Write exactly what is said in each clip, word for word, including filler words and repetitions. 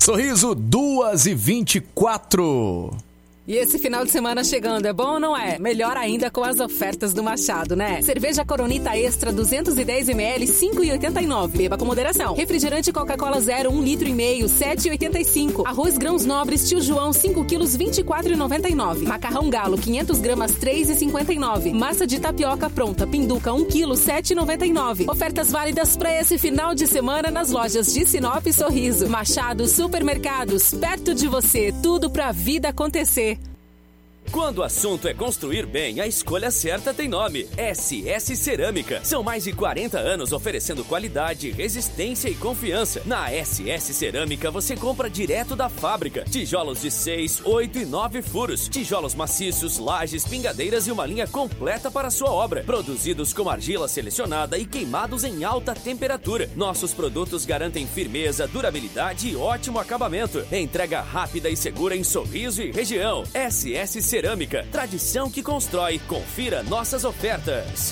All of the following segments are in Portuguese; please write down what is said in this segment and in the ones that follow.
Sorriso, duas e vinte e quatro. E esse final de semana chegando, é bom ou não é? Melhor ainda com as ofertas do Machado, né? Cerveja Coronita Extra duzentos e dez mililitros, cinco reais e oitenta e nove centavos. Beba com moderação. Refrigerante Coca-Cola Zero, um litro e meio, sete reais e oitenta e cinco centavos. Arroz Grãos Nobres Tio João, cinco quilos, vinte e quatro reais e noventa e nove centavos. Macarrão Galo, quinhentas gramas, três reais e cinquenta e nove centavos. Massa de tapioca pronta, Pinduca, um quilo, sete reais e noventa e nove centavos. Ofertas válidas para esse final de semana nas lojas de Sinop e Sorriso. Machado Supermercados, perto de você, tudo pra vida acontecer. Quando o assunto é construir bem, a escolha certa tem nome: S S Cerâmica. São mais de quarenta anos oferecendo qualidade, resistência e confiança. Na S S Cerâmica você compra direto da fábrica. Tijolos de seis, oito e nove furos. Tijolos maciços, lajes, pingadeiras e uma linha completa para a sua obra. Produzidos com argila selecionada e queimados em alta temperatura. Nossos produtos garantem firmeza, durabilidade e ótimo acabamento. Entrega rápida e segura em Sorriso e região. S S Cerâmica. Cerâmica, tradição que constrói. Confira nossas ofertas.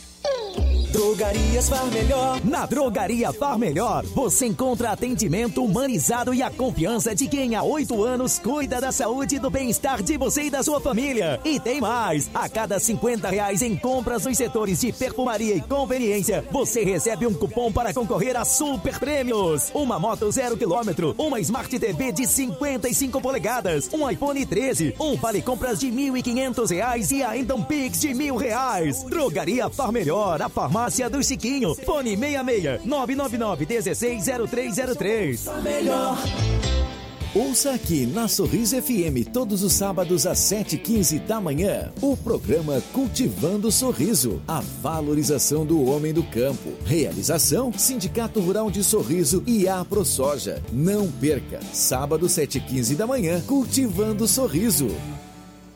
Drogarias Far Melhor. Na Drogaria Far Melhor, você encontra atendimento humanizado e a confiança de quem há oito anos cuida da saúde e do bem-estar de você e da sua família. E tem mais! A cada cinquenta reais em compras nos setores de perfumaria e conveniência, você recebe um cupom para concorrer a super prêmios. Uma moto zero quilômetro, uma Smart T V de cinquenta e cinco polegadas, um iPhone treze, um vale compras de mil e quinhentos reais e ainda um Pix de mil reais. Drogaria Far Melhor, a farmácia do Chiquinho. Fone seis seis nove nove nove um seis zero três zero três. Melhor. Ouça aqui na Sorriso F M todos os sábados às sete e quinze da manhã o programa Cultivando Sorriso, a valorização do homem do campo. Realização Sindicato Rural de Sorriso e a ProSoja. Não perca, sábado sete e quinze da manhã, Cultivando Sorriso.